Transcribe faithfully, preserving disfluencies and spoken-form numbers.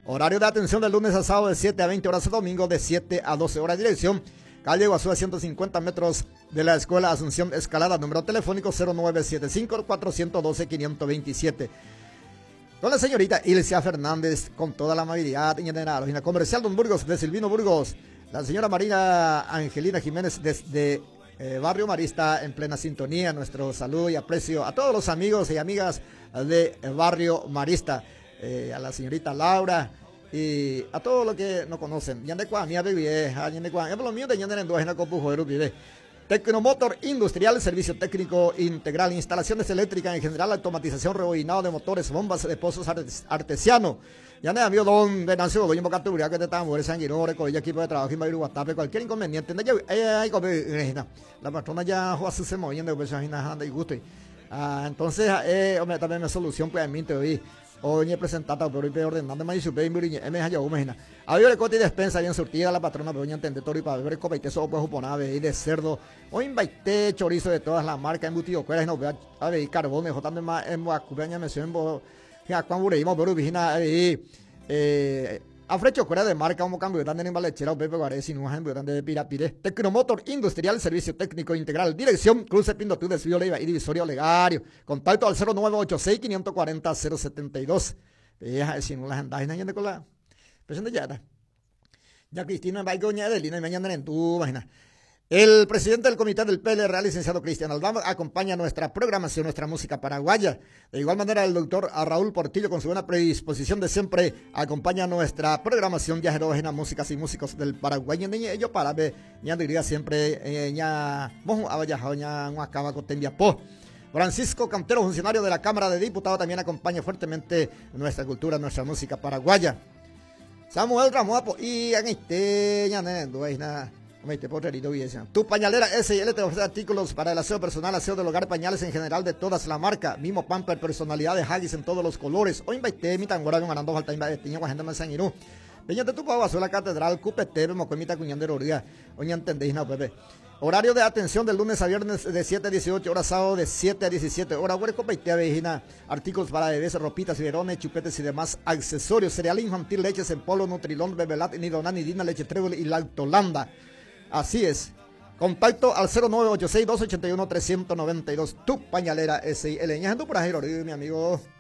Horario de atención del lunes a sábado de siete a veinte horas, el domingo de siete a doce horas. Dirección calle Iguazú a ciento cincuenta metros de la Escuela Asunción Escalada. Número telefónico cero nueve siete cinco, cuatro uno dos, cinco dos siete. Con la señorita Ilcia Fernández, con toda la amabilidad, en la comercial Don Burgos, de Silvino Burgos. La señora Marina Angelina Jiménez, desde eh, Barrio Marista, en plena sintonía. Nuestro saludo y aprecio a todos los amigos y amigas de Barrio Marista. Eh, a la señorita Laura y a todos los que no conocen. Tecnomotor Industrial, servicio técnico integral, instalaciones eléctricas en general, automatización, rebobinado de motores, bombas de pozos artesianos. Ya no amigo don Venancio Godoy, en Bocaturia, que te están mover sanguíneo, recoger equipo de trabajo y Mayru Guatape, cualquier inconveniente. La patrona ya juega su se moviendo, pues anda y gusto. Entonces, eh, hombre, también una solución, pues a mí te oí. Oye, presentada por hoy ordenando más y su baby muriñe me haya imagina había le coti despensa bien surtida la patrona pero entender todo y para ver copeite eso pues uponave y de cerdo o invité chorizo de todas las marcas embutido cueras y no vea a ver carbón mejor también más en Boacubeña me siento ya cuando bureímos pero vigina ahí eh afrecho cuera de marca como cambio de en balechera o Pepe Guarés y no es en de Pirapire. Tecnomotor Industrial, servicio técnico integral, dirección Cruce Pindo Tú, Desvío Leiva y Divisorio Olegario. Contacto al cero nueve ocho seis, cinco cuatro cero, cero siete dos. Deja si no las andas en con la presente ya. Ya Cristina va a goñar de línea y mañana en tu página. El presidente del comité del P L R, licenciado Cristian Aldama, acompaña nuestra programación, nuestra música paraguaya. De igual manera, el doctor Raúl Portillo, con su buena predisposición de siempre, acompaña nuestra programación ya herógena, músicas y músicos del Paraguay. Y yo para ver, ya diría siempre, ya, mojo, abayajo, ya, no acaba con Tembiapó. Francisco Cantero, funcionario de la Cámara de Diputados, también acompaña fuertemente nuestra cultura, nuestra música paraguaya. Samuel Ramoapo, y en este, ya no hay nada. Tu pañalera S y L te ofrece artículos para el aseo personal, aseo del hogar, pañales en general de todas la marca, Mimo Pamper, personalidad de Haggis en todos los colores. O invité mi tangora ganando falta invité guajenda manzanirú. Peñate tu pavo la catedral, cupete, mocoemita cuñandero ría. Oña entendéis no, Pepe. Horario de atención del lunes a viernes de siete a dieciocho horas, sábado de siete a diecisiete horas. Huerco peite vejina, artículos para bebés, ropitas, biberones, chupetes y demás accesorios. Cereal infantil, leches en polvo, Nutrilón, Bebelat, Nidona, Nidina, leche trébol y Lactolanda. Así es. Contacto al cero nueve ocho seis, dos ocho uno, tres nueve dos. Tu pañalera S I L. Ñajando por ahí, mi amigo.